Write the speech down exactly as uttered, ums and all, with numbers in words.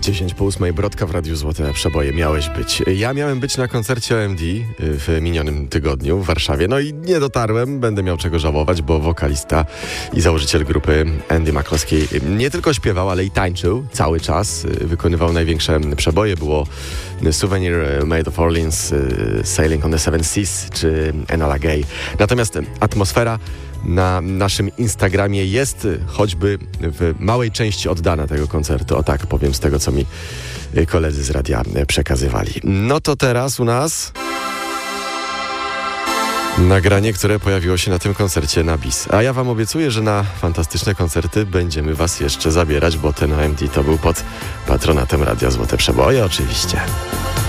dziesięć po ósmej, Brodka w Radiu Złote Przeboje. Miałeś być. Ja miałem być na koncercie O M D w minionym tygodniu w Warszawie. No i nie dotarłem. Będę miał czego żałować, bo wokalista i założyciel grupy Andy McCloskey nie tylko śpiewał, ale i tańczył cały czas. Wykonywał największe przeboje. Było Souvenir, Made of Orleans, Sailing on the Seven Seas czy Enola Gay. Natomiast atmosfera na naszym Instagramie jest choćby w małej części oddana tego koncertu. O tak powiem, z tego co mi koledzy z radia przekazywali. No to teraz u nas nagranie, które pojawiło się na tym koncercie na bis. A ja wam obiecuję, że na fantastyczne koncerty będziemy was jeszcze zabierać, bo ten O M D to był pod patronatem Radia Złote Przeboje oczywiście.